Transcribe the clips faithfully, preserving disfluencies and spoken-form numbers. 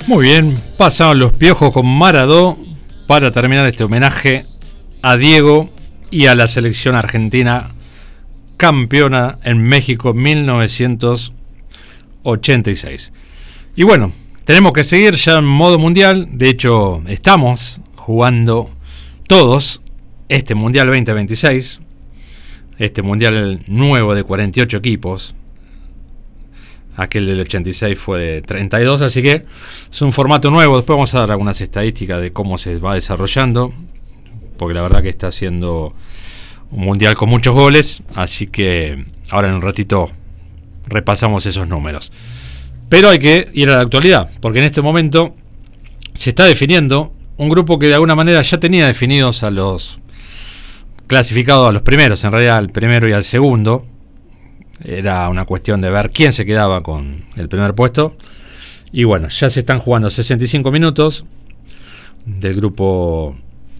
Muy bien, pasaron los Piojos con Maradó para terminar este homenaje a Diego y a la selección argentina campeona en México mil novecientos ochenta y seis. Y bueno, tenemos que seguir ya en modo mundial. De hecho, estamos jugando todos este Mundial veinte veintiséis, este Mundial nuevo de cuarenta y ocho equipos. Aquel del ochenta y seis fue de treinta y dos, así que es un formato nuevo. Después vamos a dar algunas estadísticas de cómo se va desarrollando, porque la verdad que está siendo un mundial con muchos goles, así que ahora en un ratito repasamos esos números. Pero hay que ir a la actualidad, porque en este momento se está definiendo un grupo que de alguna manera ya tenía definidos a los clasificados, a los primeros, en realidad al primero y al segundo. Era una cuestión de ver quién se quedaba con el primer puesto. Y bueno, ya se están jugando sesenta y cinco minutos del grupo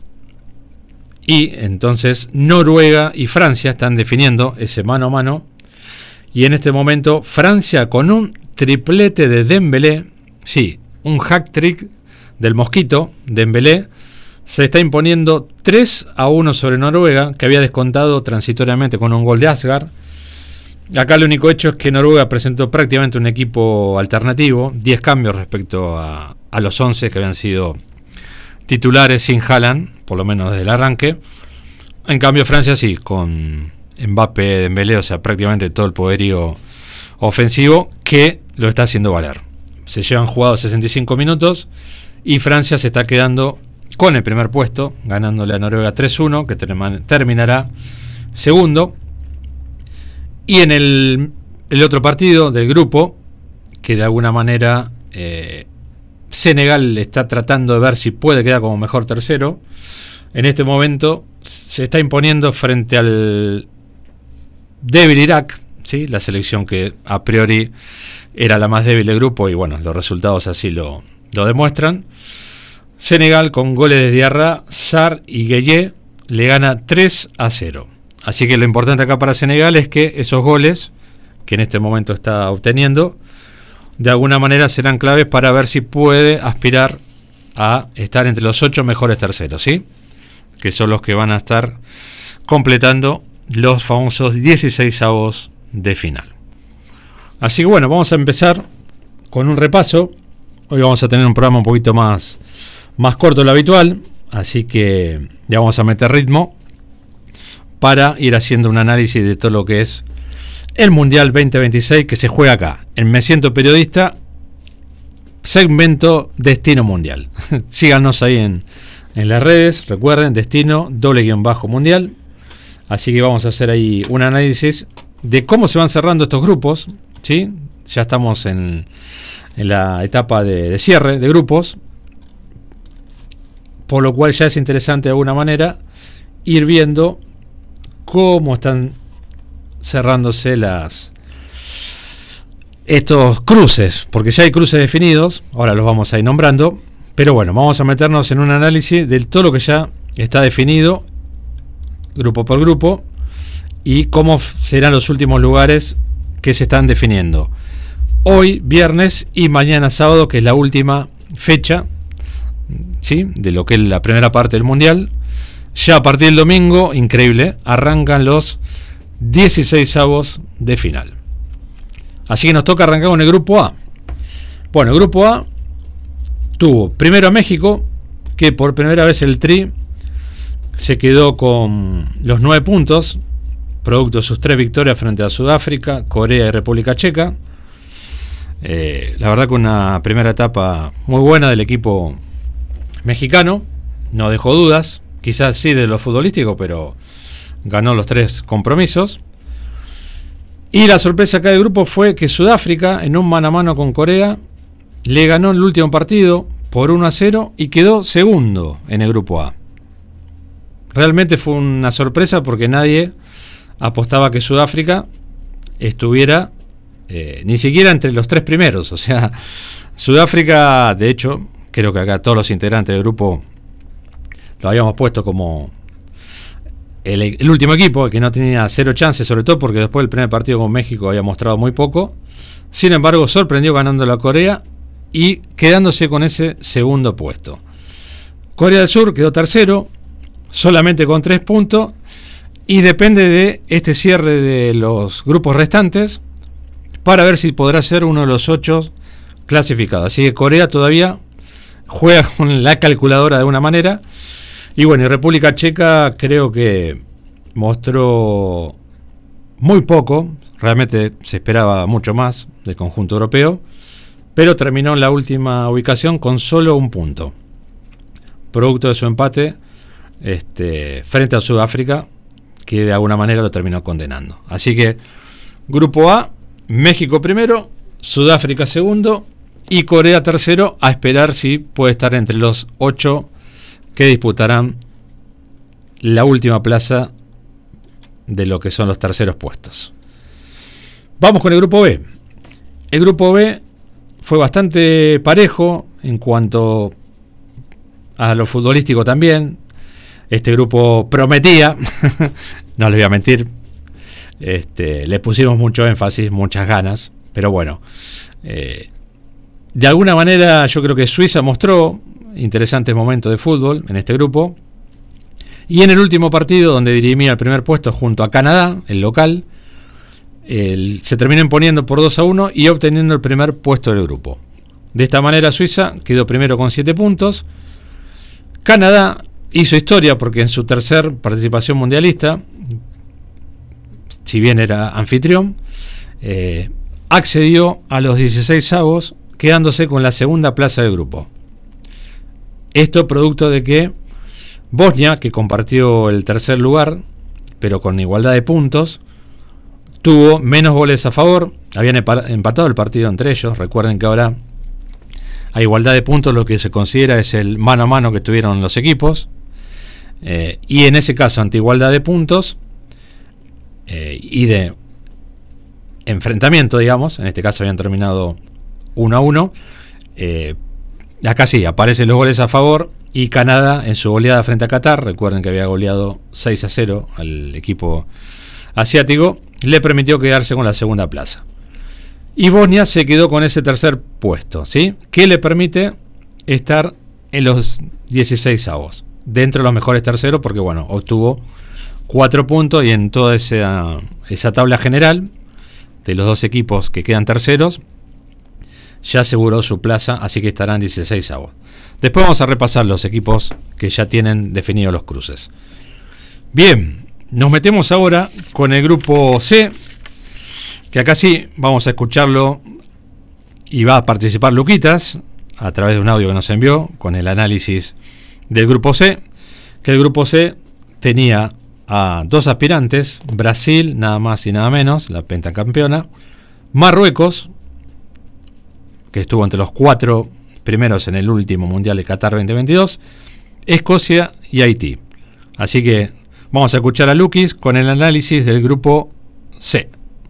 I. Entonces Noruega y Francia están definiendo ese mano a mano. Y en este momento Francia con un triplete de Dembélé, sí, un hack trick del Mosquito, Dembélé, se está imponiendo tres a uno sobre Noruega, que había descontado transitoriamente con un gol de Asgard. Acá el único hecho es que Noruega presentó prácticamente un equipo alternativo, diez cambios respecto a, a los once que habían sido titulares sin Haaland, por lo menos desde el arranque. En cambio Francia sí, con Mbappé, Dembélé, o sea, prácticamente todo el poderío ofensivo que lo está haciendo valer. Se llevan jugados sesenta y cinco minutos y Francia se está quedando con el primer puesto, ganándole a Noruega tres uno, que terminará segundo. Y en el, el otro partido del grupo, que de alguna manera eh, Senegal está tratando de ver si puede quedar como mejor tercero, en este momento se está imponiendo frente al débil Irak, ¿sí? La selección que a priori era la más débil del grupo, y bueno, los resultados así lo, lo demuestran. Senegal, con goles de Diarra, Sarr y Gueye, le gana tres a cero. Así que lo importante acá para Senegal es que esos goles que en este momento está obteniendo de alguna manera serán claves para ver si puede aspirar a estar entre los ocho mejores terceros, ¿sí? Que son los que van a estar completando los famosos dieciseisavos de final. Así que bueno, vamos a empezar con un repaso. Hoy vamos a tener un programa un poquito más, más corto de lo habitual, así que ya vamos a meter ritmo para ir haciendo un análisis de todo lo que es el Mundial veinte veintiséis que se juega acá, en Me Siento Periodista, segmento Destino Mundial. Síganos ahí en, en las redes, recuerden, Destino, doble guión bajo Mundial. Así que vamos a hacer ahí un análisis de cómo se van cerrando estos grupos, ¿sí? Ya estamos en, en la etapa de, de cierre de grupos, por lo cual ya es interesante de alguna manera ir viendo cómo están cerrándose las estos cruces, porque ya hay cruces definidos, ahora los vamos a ir nombrando, pero bueno, vamos a meternos en un análisis de todo lo que ya está definido, grupo por grupo, y cómo serán los últimos lugares que se están definiendo hoy, viernes, y mañana, sábado, que es la última fecha, ¿sí?, de lo que es la primera parte del Mundial. Ya a partir del domingo, increíble, arrancan los dieciseisavos de final. Así que nos toca arrancar con el grupo A. Bueno, el grupo A tuvo primero a México, que por primera vez el Tri se quedó con los nueve puntos, producto de sus tres victorias frente a Sudáfrica, Corea y República Checa. Eh, la verdad que una primera etapa muy buena del equipo mexicano, no dejó dudas. Quizás sí de lo futbolístico, pero ganó los tres compromisos. Y la sorpresa acá del grupo fue que Sudáfrica, en un mano a mano con Corea, le ganó el último partido por uno a cero y quedó segundo en el grupo A. Realmente fue una sorpresa porque nadie apostaba que Sudáfrica estuviera eh, ni siquiera entre los tres primeros. O sea, Sudáfrica, de hecho, creo que acá todos los integrantes del grupo lo habíamos puesto como el, el último equipo, el que no tenía cero chances, sobre todo porque después del primer partido con México había mostrado muy poco. Sin embargo, sorprendió ganando la Corea y quedándose con ese segundo puesto. Corea del Sur quedó tercero, solamente con tres puntos, y depende de este cierre de los grupos restantes para ver si podrá ser uno de los ocho clasificados. Así que Corea todavía juega con la calculadora de alguna manera. Y bueno, y República Checa creo que mostró muy poco, realmente se esperaba mucho más del conjunto europeo, pero terminó en la última ubicación con solo un punto, producto de su empate este, frente a Sudáfrica, que de alguna manera lo terminó condenando. Así que Grupo A, México primero, Sudáfrica segundo y Corea tercero, a esperar si puede estar entre los ocho que disputarán la última plaza de lo que son los terceros puestos. Vamos con el Grupo B. El Grupo B fue bastante parejo en cuanto a lo futbolístico también. Este grupo prometía, no les voy a mentir, este, le pusimos mucho énfasis, muchas ganas, pero bueno, eh, de alguna manera yo creo que Suiza mostró interesantes momentos de fútbol en este grupo, y en el último partido donde dirimía el primer puesto junto a Canadá, el local, el, se terminó imponiendo por dos a uno y obteniendo el primer puesto del grupo. De esta manera Suiza quedó primero con siete puntos. Canadá hizo historia porque en su tercer participación mundialista, si bien era anfitrión, eh, accedió a los dieciseisavos, quedándose con la segunda plaza del grupo. Esto producto de que Bosnia, que compartió el tercer lugar, pero con igualdad de puntos, tuvo menos goles a favor. Habían empatado el partido entre ellos. Recuerden que ahora, a igualdad de puntos, lo que se considera es el mano a mano que tuvieron los equipos. Eh, y en ese caso, ante igualdad de puntos eh, y de enfrentamiento, digamos, en este caso habían terminado uno a uno. Eh, acá sí, aparecen los goles a favor. Y Canadá, en su goleada frente a Qatar, recuerden que había goleado seis a cero al equipo asiático, le permitió quedarse con la segunda plaza. Y Bosnia se quedó con ese tercer puesto, ¿sí? Que le permite estar en los dieciseisavos, dentro de los mejores terceros, porque bueno, obtuvo cuatro puntos y en toda esa, esa tabla general de los dos equipos que quedan terceros, ya aseguró su plaza, así que estarán dieciseisavos. Después vamos a repasar los equipos que ya tienen definidos los cruces. Bien, nos metemos ahora con el grupo C, que acá sí vamos a escucharlo y va a participar Luquitas a través de un audio que nos envió con el análisis del grupo C, que el grupo C tenía a dos aspirantes: Brasil, nada más y nada menos, la pentacampeona; Marruecos, que estuvo entre los cuatro primeros en el último Mundial de Qatar veinte veintidós; Escocia y Haití. Así que vamos a escuchar a Luquis con el análisis del grupo C.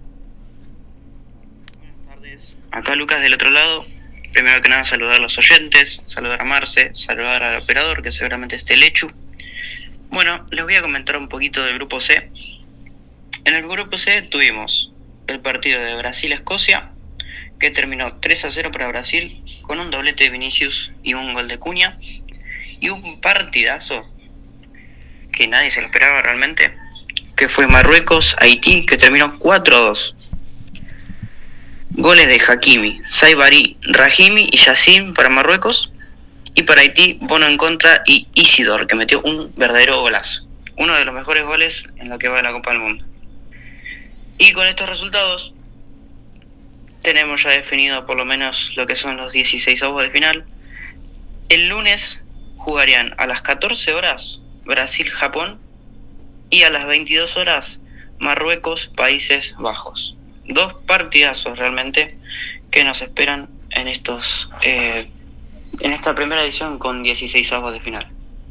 Buenas tardes, acá Lucas del otro lado. Primero que nada saludar a los oyentes, saludar a Marce, saludar al operador, que seguramente esté Lechu. Bueno, les voy a comentar un poquito del grupo C. En el grupo C tuvimos el partido de Brasil-Escocia, que terminó tres a cero para Brasil, con un doblete de Vinicius y un gol de Cunha, y un partidazo que nadie se lo esperaba realmente, que fue Marruecos-Haití, que terminó cuatro a dos. Goles de Hakimi, Saibari, Rahimi y Yassin para Marruecos, y para Haití, Bono en contra y Isidor, que metió un verdadero golazo. Uno de los mejores goles en lo que va de la Copa del Mundo. Y con estos resultados tenemos ya definido por lo menos lo que son los dieciseisavos de final. El lunes jugarían a las catorce horas Brasil-Japón y a las veintidós horas Marruecos-Países Bajos. Dos partidazos realmente que nos esperan en estos eh, en esta primera edición con dieciseisavos de final.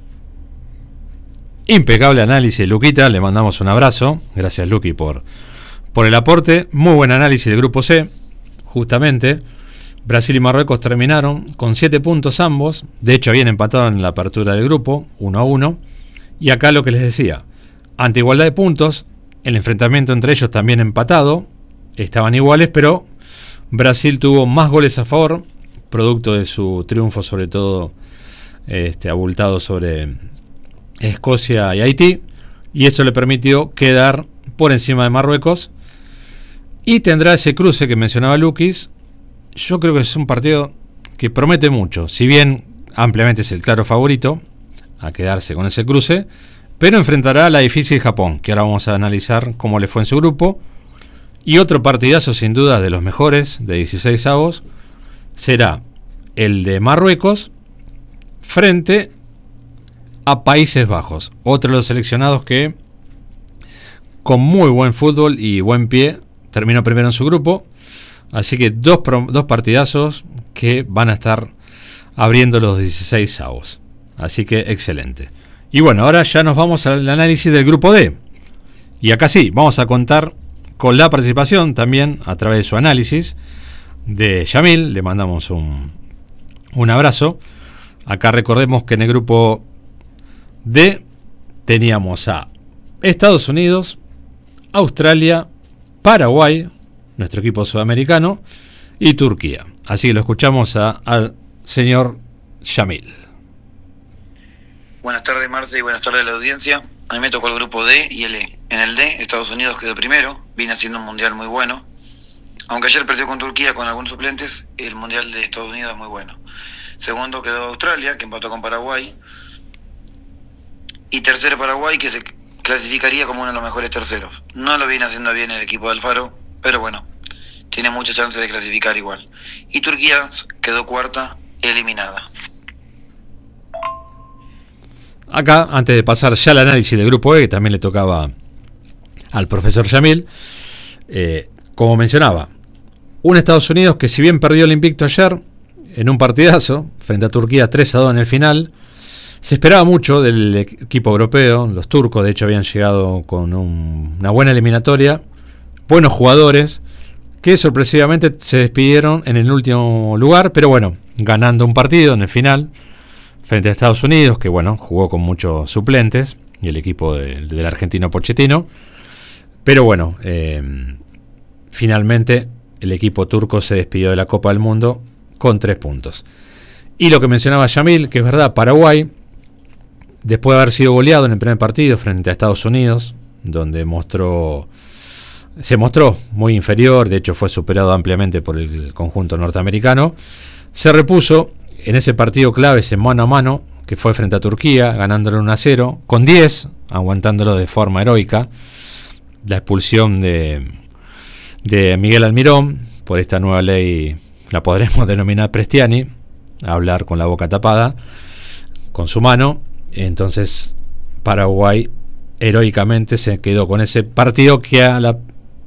Impecable análisis, Luquita, le mandamos un abrazo. Gracias, Luqui, por, por el aporte. Muy buen análisis del grupo C. Justamente, Brasil y Marruecos terminaron con siete puntos ambos. De hecho, habían empatado en la apertura del grupo, uno a uno. Y acá lo que les decía, ante igualdad de puntos, el enfrentamiento entre ellos también empatado. Estaban iguales, pero Brasil tuvo más goles a favor producto de su triunfo, sobre todo este, abultado sobre Escocia y Haití, y eso le permitió quedar por encima de Marruecos, y tendrá ese cruce que mencionaba Lukis. Yo creo que es un partido que promete mucho, si bien ampliamente es el claro favorito a quedarse con ese cruce, pero enfrentará a la difícil Japón, que ahora vamos a analizar cómo le fue en su grupo. Y otro partidazo sin duda de los mejores, de dieciséis avos, será el de Marruecos frente a Países Bajos, otro de los seleccionados que con muy buen fútbol y buen pie terminó primero en su grupo. Así que dos, dos partidazos que van a estar abriendo los dieciséis avos. Así que excelente. Y bueno, ahora ya nos vamos al análisis del grupo D. Y acá sí, vamos a contar con la participación también a través de su análisis de Yamil. Le mandamos un, un abrazo. Acá recordemos que en el grupo D teníamos a Estados Unidos, Australia, Paraguay, nuestro equipo sudamericano, y Turquía. Así que lo escuchamos a, al señor Yamil. Buenas tardes, Marce, y buenas tardes a la audiencia. A mí me tocó el grupo D y el E. En el D, Estados Unidos quedó primero, viene haciendo un mundial muy bueno. Aunque ayer perdió con Turquía con algunos suplentes, el mundial de Estados Unidos es muy bueno. Segundo quedó Australia, que empató con Paraguay. Y tercero Paraguay, que se clasificaría como uno de los mejores terceros. No lo viene haciendo bien el equipo de Alfaro, pero bueno, tiene muchas chances de clasificar igual. Y Turquía quedó cuarta, eliminada. Acá, antes de pasar ya al análisis del grupo E, que también le tocaba al profesor Yamil, eh, como mencionaba, un Estados Unidos que si bien perdió el invicto ayer en un partidazo frente a Turquía tres a dos en el final, se esperaba mucho del equipo europeo. Los turcos de hecho habían llegado con un, una buena eliminatoria, buenos jugadores que sorpresivamente se despidieron en el último lugar, pero bueno, ganando un partido en el final frente a Estados Unidos, que bueno, jugó con muchos suplentes, y el equipo de, del argentino Pochettino. Pero bueno, eh, finalmente el equipo turco se despidió de la Copa del Mundo con tres puntos. Y lo que mencionaba Yamil, que es verdad, Paraguay, después de haber sido goleado en el primer partido frente a Estados Unidos, donde mostró se mostró muy inferior, de hecho fue superado ampliamente por el conjunto norteamericano, se repuso en ese partido clave, ese mano a mano, que fue frente a Turquía, ganándolo uno a cero, con diez, aguantándolo de forma heroica. La expulsión de, de Miguel Almirón, por esta nueva ley, la podremos denominar Prestiani, hablar con la boca tapada, con su mano. Entonces Paraguay heroicamente se quedó con ese partido que a la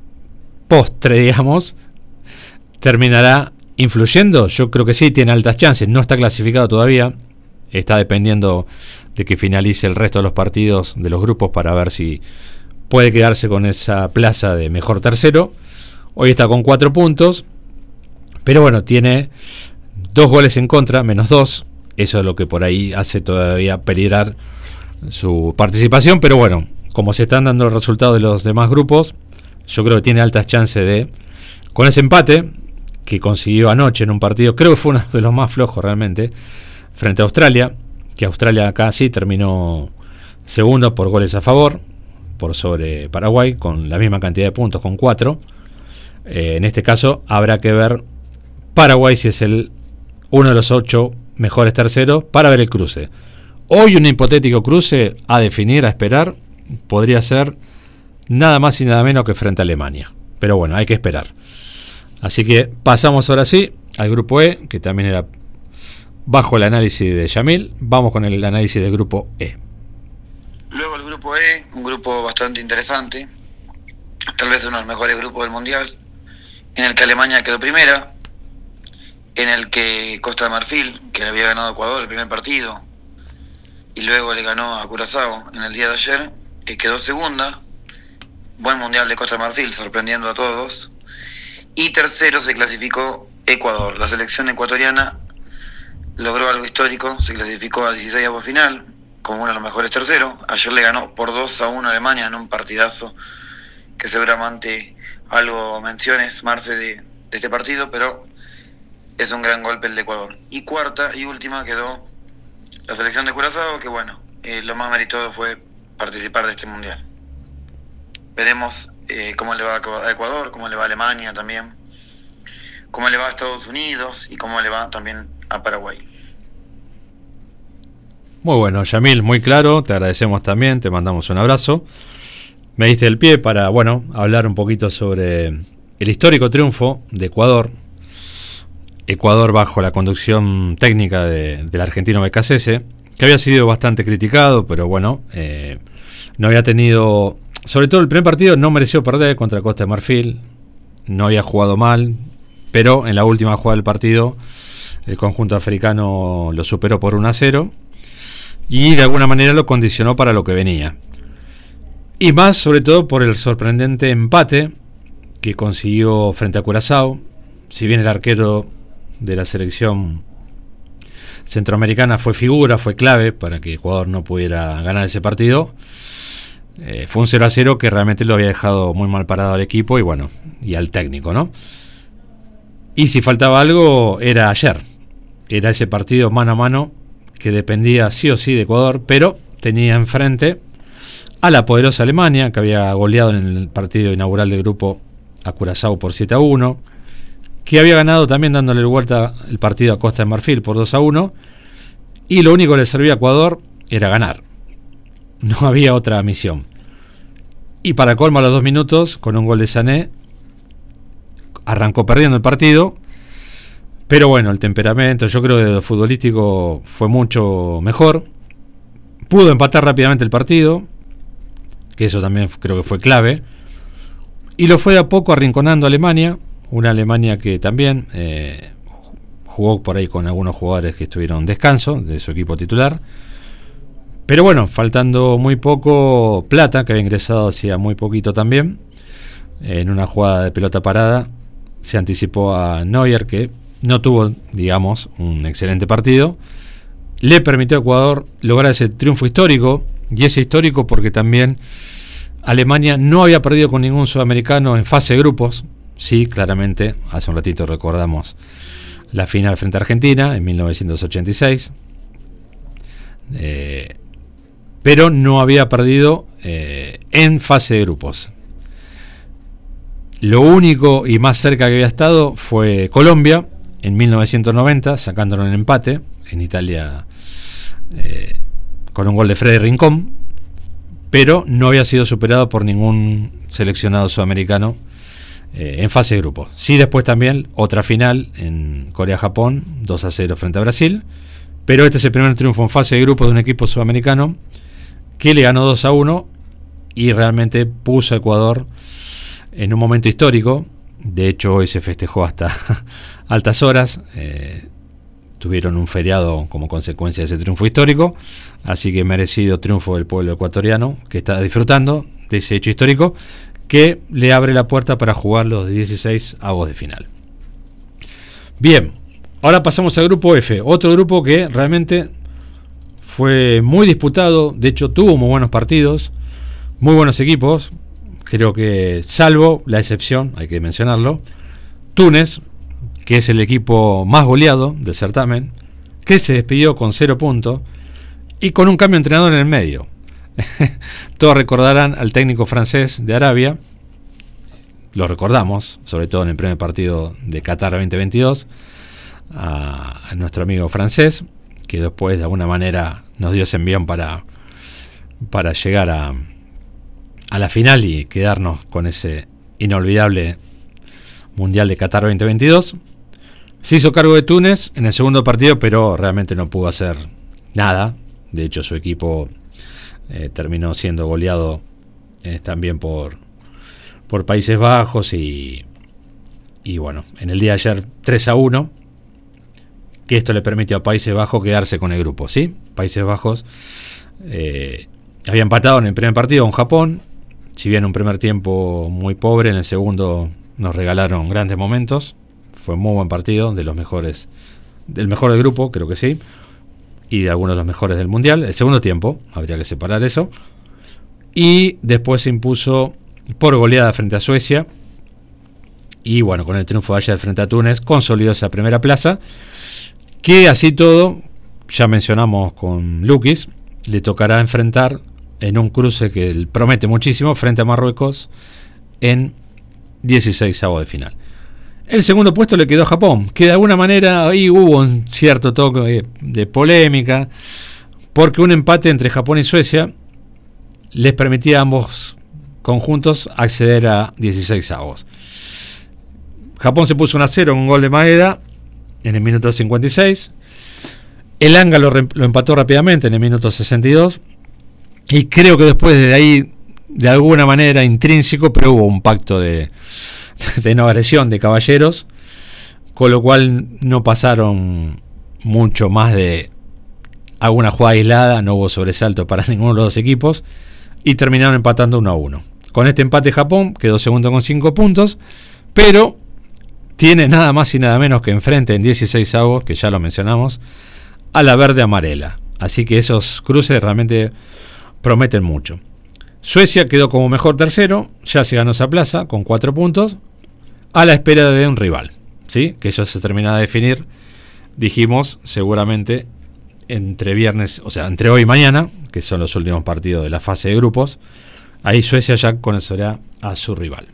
postre, digamos, terminará influyendo. Yo creo que sí, tiene altas chances, no está clasificado todavía, está dependiendo de que finalice el resto de los partidos de los grupos para ver si puede quedarse con esa plaza de mejor tercero. Hoy está con cuatro puntos, pero bueno, tiene dos goles en contra, menos dos, eso es lo que por ahí hace todavía peligrar su participación, pero bueno, como se están dando los resultados de los demás grupos, yo creo que tiene altas chances de, con ese empate que consiguió anoche en un partido, creo que fue uno de los más flojos realmente, frente a Australia, que Australia acá sí terminó segundo por goles a favor, por sobre Paraguay, con la misma cantidad de puntos, con cuatro. Eh, en este caso habrá que ver Paraguay si es el uno de los ocho mejores terceros para ver el cruce. Hoy un hipotético cruce a definir, a esperar, podría ser nada más y nada menos que frente a Alemania. Pero bueno, hay que esperar. Así que pasamos ahora sí al grupo E, que también era bajo el análisis de Yamil. Vamos con el análisis del grupo E. Luego el grupo E, un grupo bastante interesante, tal vez uno de los mejores grupos del Mundial, en el que Alemania quedó primera, en el que Costa de Marfil, que le había ganado a Ecuador el primer partido, y luego le ganó a Curazao en el día de ayer, que quedó segunda. Buen Mundial de Costa de Marfil, sorprendiendo a todos. Y tercero se clasificó Ecuador. La selección ecuatoriana logró algo histórico, se clasificó a dieciséis avos final, como uno de los mejores terceros. Ayer le ganó por dos a uno a Alemania en un partidazo, que seguramente algo menciones, Marce, de, de este partido, pero es un gran golpe el de Ecuador. Y cuarta y última quedó la selección de Curazao, que bueno, eh, lo más meritoso fue participar de este mundial. Veremos eh, cómo le va a Ecuador, cómo le va a Alemania también, cómo le va a Estados Unidos y cómo le va también a Paraguay. Muy bueno, Yamil, muy claro, te agradecemos también, te mandamos un abrazo. Me diste el pie para, bueno, hablar un poquito sobre el histórico triunfo de Ecuador. Ecuador bajo la conducción técnica de, del argentino Becasese, que había sido bastante criticado, pero bueno, eh, no había tenido, sobre todo el primer partido no mereció perder contra Costa de Marfil, no había jugado mal, pero en la última jugada del partido el conjunto africano lo superó por uno a cero y de alguna manera lo condicionó para lo que venía. Y más sobre todo por el sorprendente empate que consiguió frente a Curazao. Si bien el arquero de la selección centroamericana fue figura, fue clave para que Ecuador no pudiera ganar ese partido, eh, fue un cero a cero que realmente lo había dejado muy mal parado al equipo y bueno, y al técnico, ¿no? Y si faltaba algo era ayer, era ese partido mano a mano que dependía sí o sí de Ecuador, pero tenía enfrente a la poderosa Alemania, que había goleado en el partido inaugural del grupo a Curazao por siete a uno, que había ganado también dándole vuelta el partido a Costa de Marfil por dos a uno, y lo único que le servía a Ecuador era ganar. No había otra misión. Y para colmo, a los dos minutos, con un gol de Sané, arrancó perdiendo el partido, pero bueno, el temperamento, yo creo que de lo futbolístico fue mucho mejor. Pudo empatar rápidamente el partido, que eso también creo que fue clave, y lo fue de a poco arrinconando a Alemania, una Alemania que también eh, jugó por ahí con algunos jugadores que estuvieron en descanso de su equipo titular, pero bueno, faltando muy poco, Plata, que había ingresado hacía muy poquito también, en una jugada de pelota parada, se anticipó a Neuer, que no tuvo, digamos, un excelente partido, le permitió a Ecuador lograr ese triunfo histórico, y ese histórico porque también Alemania no había perdido con ningún sudamericano en fase de grupos. Sí, claramente, hace un ratito recordamos la final frente a Argentina en mil novecientos ochenta y seis, eh, pero no había perdido eh, en fase de grupos. Lo único y más cerca que había estado fue Colombia en mil novecientos noventa, sacándolo en empate en Italia eh, con un gol de Freddy Rincón, pero no había sido superado por ningún seleccionado sudamericano eh, en fase de grupo. Sí, después también otra final en Corea-Japón, dos a cero frente a Brasil, pero este es el primer triunfo en fase de grupo de un equipo sudamericano que le ganó dos a uno y realmente puso a Ecuador en un momento histórico. De hecho, hoy se festejó hasta altas horas. Eh, tuvieron un feriado como consecuencia de ese triunfo histórico, así que merecido triunfo del pueblo ecuatoriano, que está disfrutando de ese hecho histórico que le abre la puerta para jugar los dieciséis avos de final. Bien, ahora pasamos al grupo F, otro grupo que realmente fue muy disputado, de hecho tuvo muy buenos partidos, muy buenos equipos. Creo que, salvo la excepción, hay que mencionarlo, Túnez, que es el equipo más goleado del certamen, que se despidió con cero puntos y con un cambio de entrenador en el medio. Todos recordarán al técnico francés de Arabia, lo recordamos, sobre todo en el primer partido de Qatar veinte veintidós, a, a nuestro amigo francés, que después de alguna manera nos dio ese envión para, para llegar a, a la final y quedarnos con ese inolvidable Mundial de Qatar veinte veintidós. Se hizo cargo de Túnez en el segundo partido, pero realmente no pudo hacer nada. De hecho, su equipo eh, terminó siendo goleado eh, también por, por Países Bajos y, y bueno, en el día de ayer tres a uno, que esto le permitió a Países Bajos quedarse con el grupo, ¿sí? Países Bajos eh, había empatado en el primer partido con Japón, si bien un primer tiempo muy pobre, en el segundo nos regalaron grandes momentos. Fue un muy buen partido, de los mejores, del mejor del grupo, creo que sí, y de algunos de los mejores del mundial. El segundo tiempo, habría que separar eso. Y después se impuso por goleada frente a Suecia, y bueno, con el triunfo de ayer frente a Túnez consolidó esa primera plaza, que así todo, ya mencionamos con Lukis, le tocará enfrentar en un cruce que promete muchísimo frente a Marruecos en dieciseisavos de final. El segundo puesto le quedó a Japón, que de alguna manera ahí hubo un cierto toque de, de polémica, porque un empate entre Japón y Suecia les permitía a ambos conjuntos acceder a dieciseisavos. Japón se puso uno a cero con un gol de Maeda en el minuto cincuenta y seis. El Anga lo, lo empató rápidamente en el minuto sesenta y dos. Y creo que después de ahí, de alguna manera intrínseco, pero hubo un pacto de, de no agresión de caballeros, con lo cual no pasaron mucho más de alguna jugada aislada, no hubo sobresalto para ninguno de los dos equipos, y terminaron empatando uno a uno. Con este empate Japón quedó segundo con cinco puntos, pero tiene nada más y nada menos que enfrente en dieciseisavos, que ya lo mencionamos, a la verde amarela. Así que esos cruces realmente prometen mucho. Suecia quedó como mejor tercero, ya se ganó esa plaza con cuatro puntos, a la espera de un rival, ¿sí? Que eso se termina de definir, dijimos, seguramente entre viernes, o sea, entre hoy y mañana, que son los últimos partidos de la fase de grupos. Ahí Suecia ya conocerá a su rival.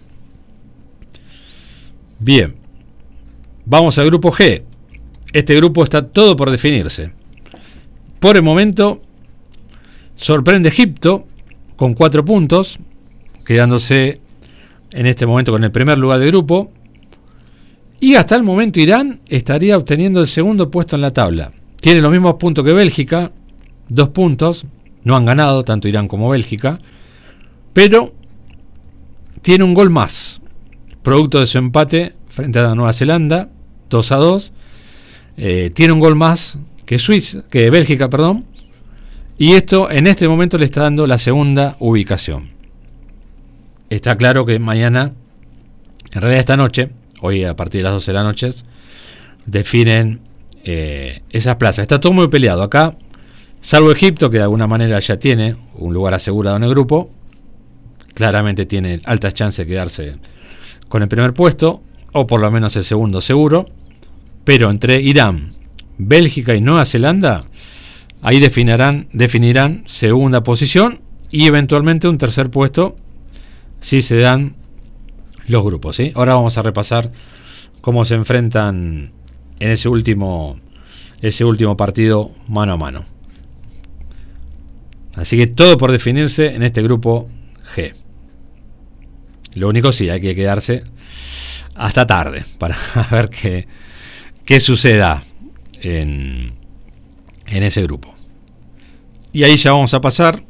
Bien, vamos al grupo G. Este grupo está todo por definirse. Por el momento sorprende Egipto con cuatro puntos, quedándose en este momento con el primer lugar del grupo, y hasta el momento Irán estaría obteniendo el segundo puesto en la tabla. Tiene los mismos puntos que Bélgica, dos puntos, no han ganado tanto Irán como Bélgica, pero tiene un gol más, producto de su empate frente a Nueva Zelanda, dos a dos. Eh, tiene un gol más que Suiza, que Bélgica, perdón, y esto en este momento le está dando la segunda ubicación. Está claro que mañana, en realidad esta noche, hoy a partir de las doce de la noche, definen eh, esas plazas. Está todo muy peleado acá, salvo Egipto, que de alguna manera ya tiene un lugar asegurado en el grupo. Claramente tiene altas chances de quedarse con el primer puesto, o por lo menos el segundo seguro. Pero entre Irán, Bélgica y Nueva Zelanda, ahí definirán, definirán segunda posición y eventualmente un tercer puesto si se dan los grupos, ¿sí? Ahora vamos a repasar cómo se enfrentan en ese último, ese último partido mano a mano. Así que todo por definirse en este grupo G. Lo único sí, hay que quedarse hasta tarde para ver qué, qué suceda en, en ese grupo. Y ahí ya vamos a pasar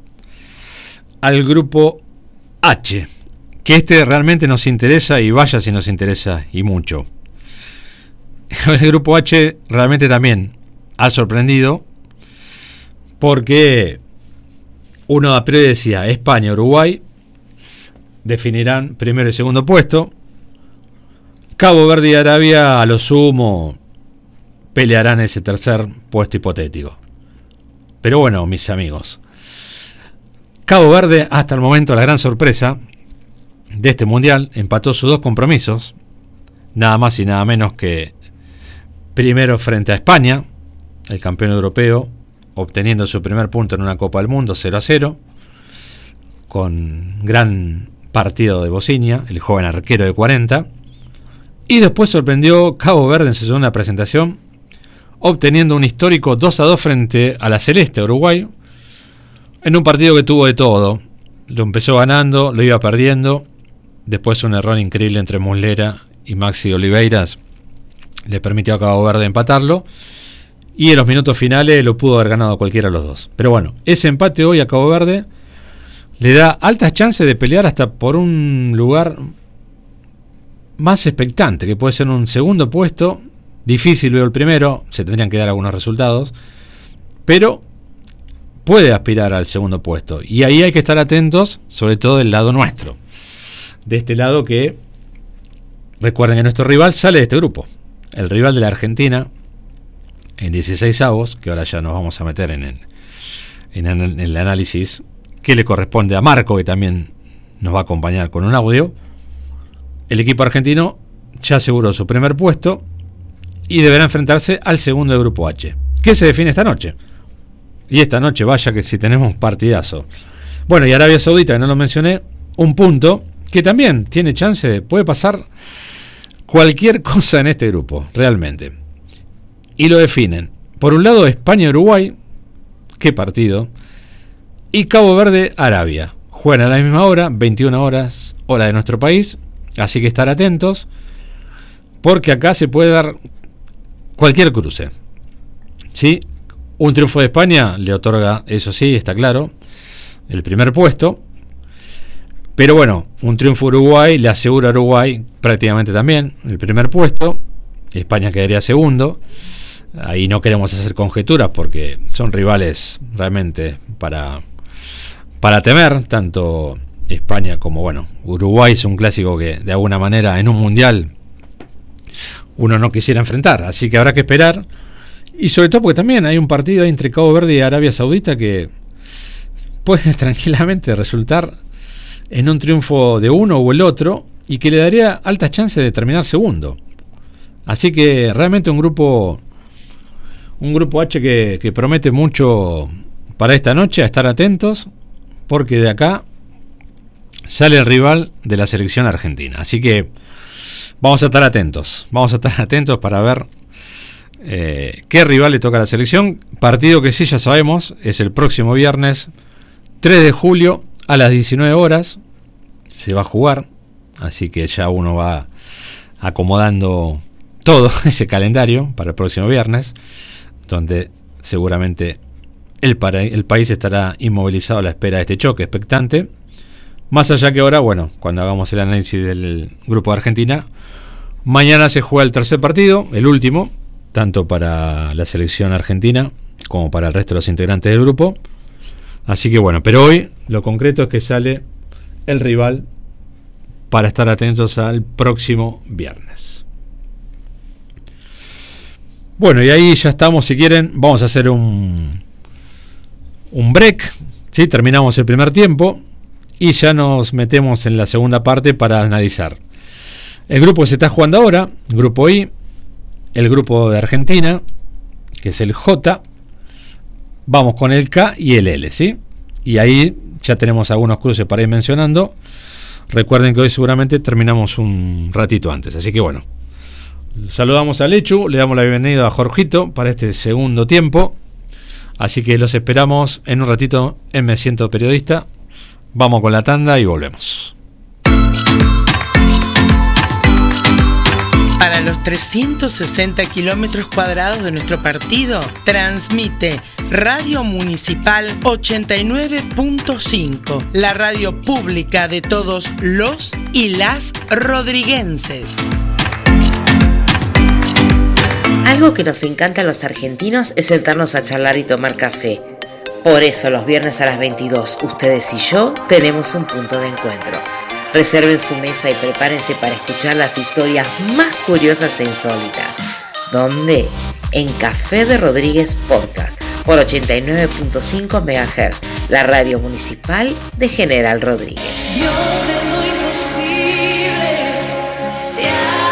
al grupo H, que este realmente nos interesa, y vaya si nos interesa y mucho. El grupo H realmente también ha sorprendido, porque uno a priori decía España, Uruguay definirán primero y segundo puesto. Cabo Verde y Arabia a lo sumo pelearán ese tercer puesto hipotético. Pero bueno, mis amigos, Cabo Verde, hasta el momento la gran sorpresa de este mundial, empató sus dos compromisos, nada más y nada menos que primero frente a España, el campeón europeo, obteniendo su primer punto en una Copa del Mundo, cero a cero, con gran partido de Bociña, el joven arquero de cuarenta, y después sorprendió Cabo Verde en su segunda presentación, obteniendo un histórico dos a dos frente a la Celeste, Uruguay, en un partido que tuvo de todo. Lo empezó ganando, lo iba perdiendo, después un error increíble entre Muslera y Maxi Oliveiras le permitió a Cabo Verde empatarlo, y en los minutos finales lo pudo haber ganado cualquiera de los dos. Pero bueno, ese empate hoy a Cabo Verde le da altas chances de pelear hasta por un lugar más expectante, que puede ser un segundo puesto. Difícil veo el primero, se tendrían que dar algunos resultados, pero puede aspirar al segundo puesto. Y ahí hay que estar atentos, sobre todo del lado nuestro, de este lado que, recuerden que nuestro rival sale de este grupo, el rival de la Argentina, en dieciseisavos, que ahora ya nos vamos a meter en el, en el, en el análisis que le corresponde a Marco, que también nos va a acompañar con un audio. el equipo argentino ya aseguró su primer puesto y deberá enfrentarse al segundo del grupo H, que se define esta noche. Y esta noche, vaya que si tenemos partidazo. Bueno, y Arabia Saudita, que no lo mencioné, un punto que también tiene chance de, puede pasar cualquier cosa en este grupo, realmente. Y lo definen. Por un lado, España-Uruguay, qué partido, y Cabo Verde-Arabia. Juegan a la misma hora, veintiuna horas, hora de nuestro país, así que estar atentos, porque acá se puede dar cualquier cruce. ¿Sí? Un triunfo de España le otorga, eso sí, está claro, el primer puesto. Pero bueno, un triunfo Uruguay le asegura a Uruguay prácticamente también el primer puesto. España quedaría segundo. Ahí no queremos hacer conjeturas porque son rivales realmente para, para temer. Tanto España como, bueno, Uruguay es un clásico que de alguna manera en un mundial uno no quisiera enfrentar. Así que habrá que esperar. Y sobre todo porque también hay un partido entre Cabo Verde y Arabia Saudita que puede tranquilamente resultar en un triunfo de uno o el otro y que le daría altas chances de terminar segundo. Así que realmente un grupo un grupo H que, que promete mucho para esta noche, a estar atentos, porque de acá sale el rival de la selección argentina. Así que vamos a estar atentos, vamos a estar atentos para ver Eh, qué rival le toca a la selección. Partido que sí ya sabemos es el próximo viernes tres de julio a las diecinueve horas se va a jugar, así que ya uno va acomodando todo ese calendario para el próximo viernes, donde seguramente el, para, el país estará inmovilizado a la espera de este choque expectante. Más allá que ahora, bueno, cuando hagamos el análisis del grupo de Argentina, mañana se juega el tercer partido, el último, tanto para la selección argentina como para el resto de los integrantes del grupo. Así que bueno, pero hoy lo concreto es que sale el rival para estar atentos al próximo viernes. Bueno, y ahí ya estamos, si quieren, vamos a hacer un, un break, ¿sí? Terminamos el primer tiempo y ya nos metemos en la segunda parte para analizar el grupo que se está jugando ahora, grupo I, el grupo de Argentina, que es el J, vamos con el K y el L, ¿sí? Y ahí ya tenemos algunos cruces para ir mencionando. Recuerden que hoy seguramente terminamos un ratito antes, así que bueno, saludamos a Lechu, le damos la bienvenida a Jorgito para este segundo tiempo, así que los esperamos en un ratito en Me Siento Periodista. Vamos con la tanda y volvemos. Para los trescientos sesenta kilómetros cuadrados de nuestro partido, transmite Radio Municipal ochenta y nueve punto cinco, la radio pública de todos los y las rodriguenses. Algo que nos encanta a los argentinos es sentarnos a charlar y tomar café. Por eso los viernes a las veintidós, ustedes y yo tenemos un punto de encuentro. Reserven su mesa y prepárense para escuchar las historias más curiosas e insólitas. ¿Dónde? En Café de Rodríguez Podcast, por ochenta y nueve punto cinco megahertz, la radio municipal de General Rodríguez. Dios de lo imposible, te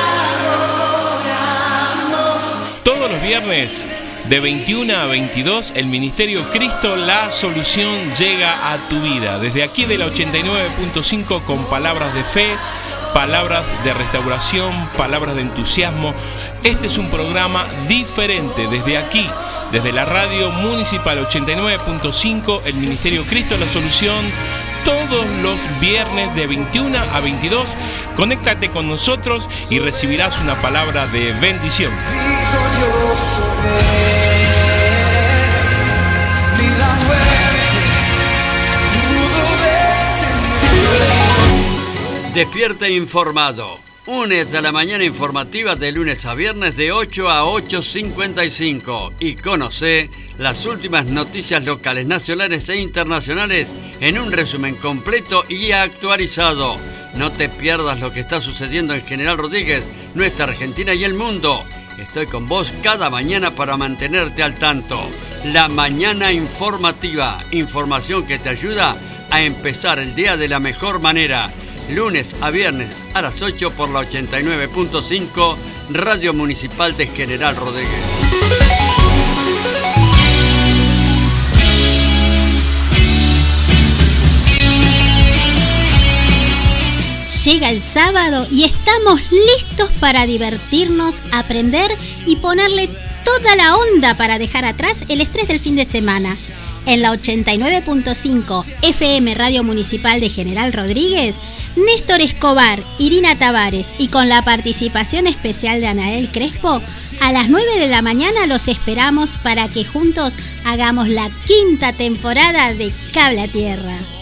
adoramos. Todos los viernes, de veintiuna a veintidós, el Ministerio Cristo La Solución llega a tu vida. Desde aquí de la ochenta y nueve punto cinco con palabras de fe, palabras de restauración, palabras de entusiasmo. Este es un programa diferente. Desde aquí, desde la radio municipal ochenta y nueve punto cinco, el Ministerio Cristo La Solución, todos los viernes de veintiuna a veintidós. Conéctate con nosotros y recibirás una palabra de bendición. Despierta informado. Únete a la mañana informativa de lunes a viernes de ocho a ocho cincuenta y cinco y conoce las últimas noticias locales, nacionales e internacionales en un resumen completo y actualizado. No te pierdas lo que está sucediendo en General Rodríguez, nuestra Argentina y el mundo. Estoy con vos cada mañana para mantenerte al tanto. La mañana informativa, información que te ayuda a empezar el día de la mejor manera. Lunes a viernes a las ocho por la ochenta y nueve punto cinco Radio Municipal de General Rodríguez. Llega el sábado y estamos listos para divertirnos, aprender y ponerle toda la onda para dejar atrás el estrés del fin de semana. En la ochenta y nueve punto cinco F M Radio Municipal de General Rodríguez, Néstor Escobar, Irina Tavares y con la participación especial de Anael Crespo, a las nueve de la mañana los esperamos para que juntos hagamos la quinta temporada de Cable a Tierra.